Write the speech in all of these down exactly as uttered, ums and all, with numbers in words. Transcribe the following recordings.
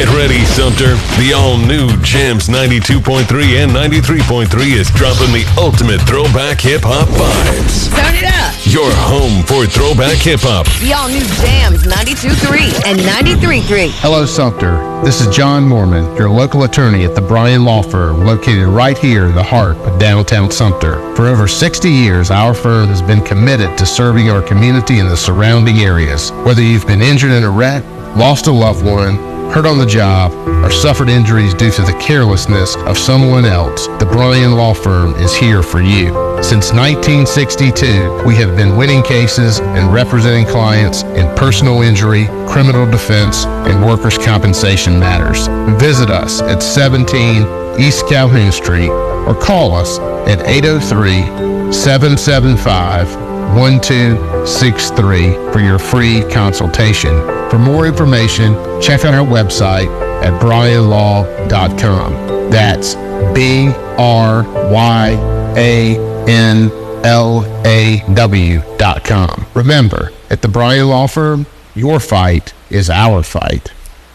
Get ready, Sumter. The all-new Jams ninety-two point three and ninety-three point three is dropping the ultimate throwback hip-hop vibes. Turn it up. Your home for throwback hip-hop. The all-new Jams ninety-two point three and ninety-three point three. Hello, Sumter. This is John Mormon, your local attorney at the Bryan Law Firm, located right here in the heart of downtown Sumter. For over sixty years, our firm has been committed to serving our community and the surrounding areas. Whether you've been injured in a wreck, lost a loved one, hurt on the job, or suffered injuries due to the carelessness of someone else, the Bryan Law Firm is here for you. Since nineteen sixty-two, we have been winning cases and representing clients in personal injury, criminal defense, and workers' compensation matters. Visit us at seventeen East Calhoun Street or call us at eight oh three, seven seven five, one two six three for your free consultation. For more information, check out our website at bryan law dot com. That's B R Y A N L A W dot com. Remember, at the Bryan Law Firm, your fight is our fight.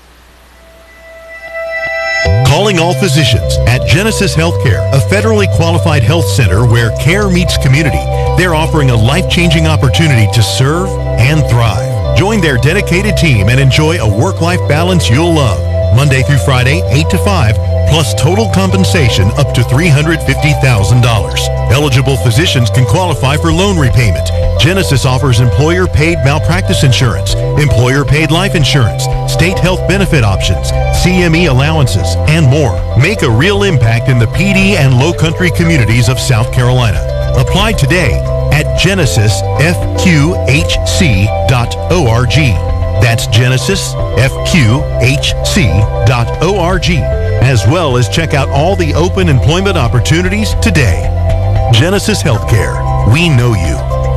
Calling all physicians at Genesis Healthcare, a federally qualified health center where care meets community. They're offering a life-changing opportunity to serve and thrive. Join their dedicated team and enjoy a work-life balance you'll love. Monday through Friday, eight to five, plus total compensation up to three hundred fifty thousand dollars. Eligible physicians can qualify for loan repayment. Genesis offers employer-paid malpractice insurance, employer-paid life insurance, state health benefit options, C M E allowances, and more. Make a real impact in the P D and Low-Country communities of South Carolina. Apply today at genesis f q h c dot org. That's genesis f q h c dot org, as well as check out all the open employment opportunities today. Genesis Healthcare. We know you.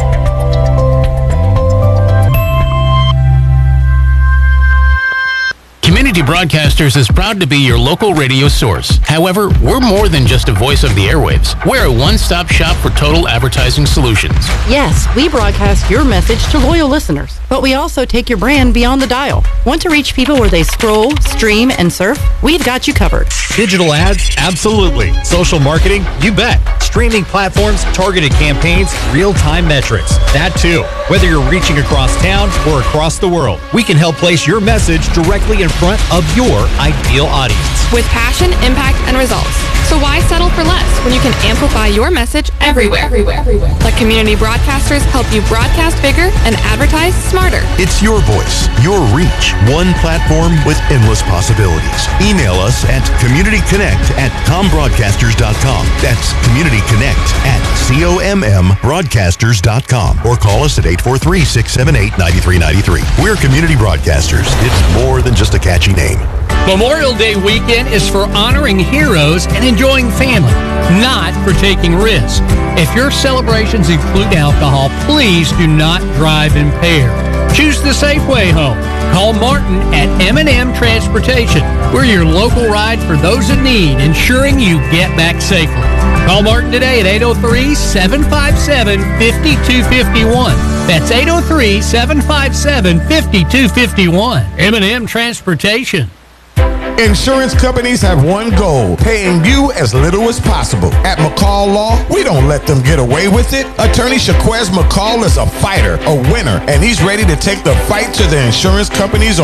Community Broadcasters is proud to be your local radio source. However, we're more than just a voice of the airwaves. We're a one-stop shop for total advertising solutions. Yes, we broadcast your message to loyal listeners, but we also take your brand beyond the dial. Want to reach people where they scroll, stream, and surf? We've got you covered. Digital ads? Absolutely. Social marketing? You bet. Streaming platforms, targeted campaigns, real-time metrics. That too. Whether you're reaching across town or across the world, we can help place your message directly in front of your ideal audience. With passion, impact, and results. So why settle for less when you can amplify your message everywhere? everywhere, everywhere. Let community broadcasters help you broadcast bigger and advertise smarter. It's your voice, your reach, one platform with endless possibilities. Email us at communityconnect at combroadcasters dot com. That's communityconnect at C O M M broadcasters dot com. Or call us at eight four three, six seven eight, nine three nine three. We're Community Broadcasters. It's more than just a catchy name. Memorial Day weekend is for honoring heroes and enjoying family, not for taking risks. If your celebrations include alcohol, please do not drive impaired. Choose the safe way home. Call Martin at M and M Transportation. We're your local ride for those in need, ensuring you get back safely. Call Martin today at eight oh three, seven five seven, five two five one. That's eight oh three, seven five seven, five two five one. M and M Transportation. Insurance companies have one goal, paying you as little as possible. At McCall Law, we don't let them get away with it. Attorney Shaquez McCall is a fighter, a winner, and he's ready to take the fight to the insurance companies